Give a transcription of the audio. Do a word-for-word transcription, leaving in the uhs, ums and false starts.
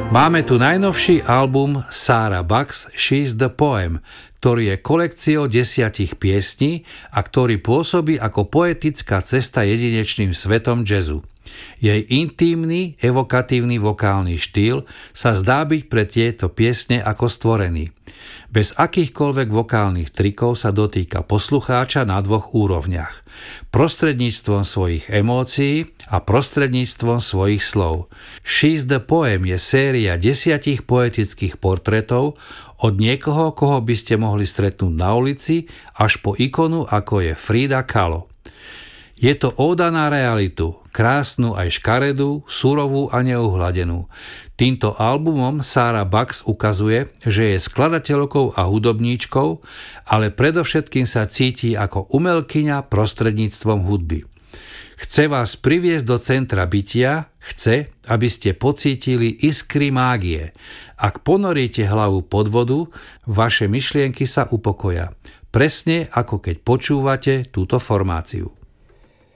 Máme tu najnovší album Sarah Bucks She's the Poem, ktorý je kolekciou desiatich piesní a ktorý pôsobí ako poetická cesta jedinečným svetom jazzu. Jej intímny, evokatívny vokálny štýl sa zdá byť pre tieto piesne ako stvorený. Bez akýchkoľvek vokálnych trikov sa dotýka poslucháča na dvoch úrovniach. Prostredníctvom svojich emócií a prostredníctvom svojich slov. She's the Poem je séria desiatich poetických portrétov od niekoho, koho by ste mohli stretnúť na ulici, až po ikonu, ako je Frida Kahlo. Je to óda na realitu, krásnu aj škaredú, surovú a neuhladenú. Týmto albumom Sarah Bucks ukazuje, že je skladateľkou a hudobníčkou, ale predovšetkým sa cíti ako umelkyňa prostredníctvom hudby. Chce vás priviesť do centra bytia, chce, aby ste pocítili iskry mágie. Ak ponoríte hlavu pod vodu, vaše myšlienky sa upokoja. Presne ako keď počúvate túto formáciu.